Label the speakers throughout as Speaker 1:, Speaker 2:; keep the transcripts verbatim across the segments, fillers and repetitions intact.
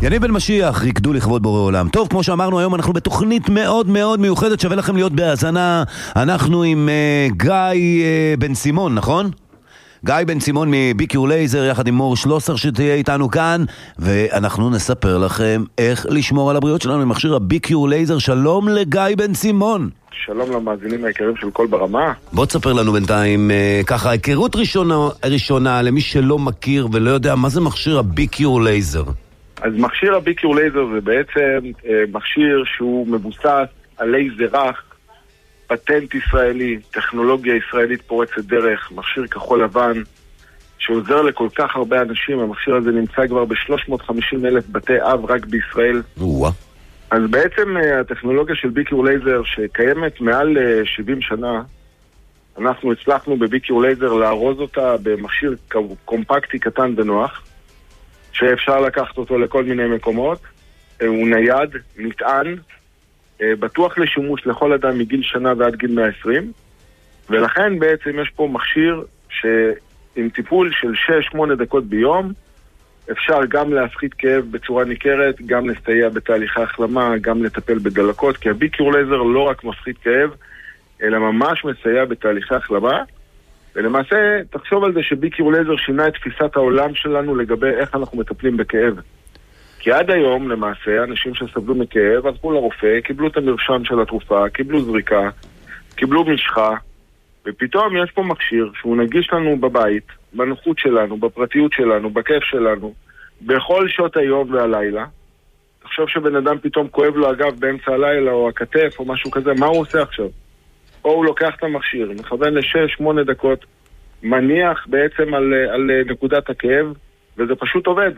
Speaker 1: יניב בן משיח, ריקדו לכבוד בורא עולם. טוב, כמו שאמרנו, היום אנחנו בתוכנית מאוד מאוד מיוחדת, שווה לכם להיות בהאזנה. אנחנו עם uh, גיא uh, בן סימון, נכון? גיא בן סימון מביקיור לייזר, יחד עם מור שלוסר שתהיה איתנו כאן, ואנחנו נספר לכם איך לשמור על הבריאות שלנו עם מכשיר הביקיור לייזר. שלום לגיא בן סימון.
Speaker 2: שלום למאזינים היקרים של כל ברמה.
Speaker 1: בוא תספר לנו בינתיים uh, ככה, היכרות ראשונה, ראשונה למי שלא מכיר ולא יודע מה זה מכשיר הביקיור לייזר.
Speaker 2: אז מכשיר הביקיור לייזר זה בעצם אה, מכשיר שהוא מבוסס על לייזר רך, פטנט ישראלי, טכנולוגיה ישראלית פורצת דרך, מכשיר כחול לבן שעוזר לכל כך הרבה אנשים. המכשיר הזה נמצא כבר ב-שלוש מאות וחמישים אלף בתי אב רק בישראל.
Speaker 1: וואו.
Speaker 2: אז בעצם אה, הטכנולוגיה של ביקיור לייזר שקיימת מעל אה, שבעים שנה, אנחנו הצלחנו בביקיור לייזר לארוז אותה במכשיר קומפקטי קטן ונוח, שאפשר לקחת אותו לכל מיני מקומות. הוא נייד, נטען, בטוח לשימוש לכל אדם מגיל שנה ועד גיל מאה ועשרים, ולכן בעצם יש פה מכשיר שעם טיפול של שש שמונה דקות ביום אפשר גם להפחית כאב בצורה ניכרת, גם לסייע בתהליכי החלמה, גם לטפל בדלקות, כי הביקיור לייזר לא רק מפחית כאב אלא ממש מסייע בתהליכי החלמה. ולמעשה, תחשוב על זה שביקיור לייזר שינה את תפיסת העולם שלנו לגבי איך אנחנו מטפלים בכאב. כי עד היום, למעשה, אנשים שסבלו מכאב, הלכו לרופא, קיבלו את המרשם של התרופה, קיבלו זריקה, קיבלו משחה, ופתאום יש פה מכשיר שהוא נגיש לנו בבית, בנוחות שלנו, בפרטיות שלנו, בכיף שלנו, בכל שעות היום והלילה. תחשוב שבן אדם פתאום כואב לו אגב באמצע הלילה או הכתף או משהו כזה, מה הוא עושה עכשיו? או הוא לוקח את המכשיר, מכוון לשש, שמונה דקות, מניח בעצם על, על נקודת הכאב, וזה פשוט עובד.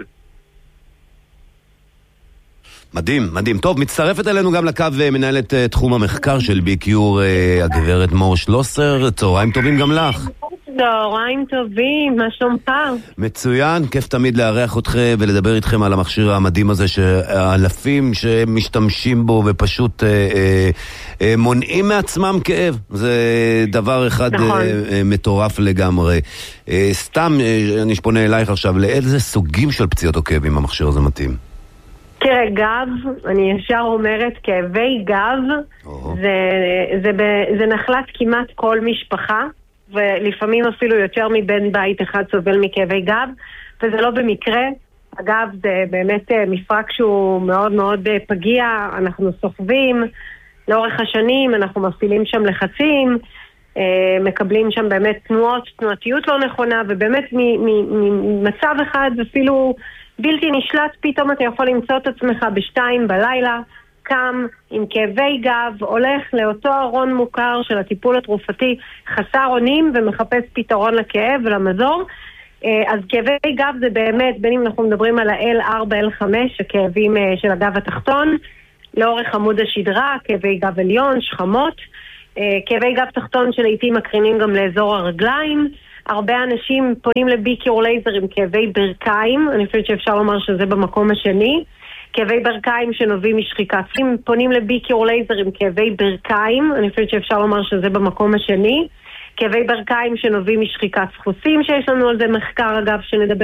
Speaker 1: מדהים, מדהים. טוב, מצטרפת אלינו גם לקו מנהלת תחום המחקר של ביקיור, הגברת מור שלוסר. צהריים טובים גם לך.
Speaker 3: צהריים טובים, מה שלומך?
Speaker 1: מצוין, כיף תמיד לארח אתכם ולדבר איתכם על המכשיר המדהים הזה שהאלפים שמשתמשים בו ופשוט אה, אה, אה, מונעים מעצמם כאב. זה דבר אחד נכון. אה, מטורף לגמרי. אה, סתם, אה, אני שפונה אלייך עכשיו, לאיזה סוגים של פציעות או כאבים המכשיר הזה מתאים?
Speaker 3: תראה, גב, אני ישר אומרת, כאבי גב, זה, זה, זה נחלת כמעט כל משפחה, ולפעמים אפילו יותר מבן בית אחד סובל מכאבי גב, וזה לא במקרה. אגב, זה באמת מפרק שהוא מאוד מאוד פגיע, אנחנו סוחבים, לאורך השנים אנחנו מפעילים שם לחצים, מקבלים שם באמת תנועות, תנועתיות לא נכונה, ובאמת ממצב אחד אפילו בלתי נשלט, פתאום אתה יכול למצוא את עצמך בשתיים בלילה, קם עם כאבי גב, הולך לאותו ארון מוכר של הטיפול התרופתי חסר אונים ומחפש פתרון לכאב ולמזור. אז כאבי גב זה באמת, בין אם אנחנו מדברים על ה-אל ארבע אל חמש, הכאבים של הגב התחתון, לאורך עמוד השדרה, כאבי גב עליון, שכמות, כאבי גב תחתון שלעיתים מקרינים גם לאזור הרגליים. הרבה אנשים פונים לביקיור לייזר עם כאבי ברכיים, אני חושבת שאפשר לומר שזה במקום השני. כאבי ברכיים שנובעים משחיקת, פונים לביקיור לייזר עם כאבי ברכיים, אני חושבת שאפשר לומר שזה במקום השני. כאבי ברכיים שנובעים משחיקת סחוסים, שיש לנו על זה מחקר אגב שנדבר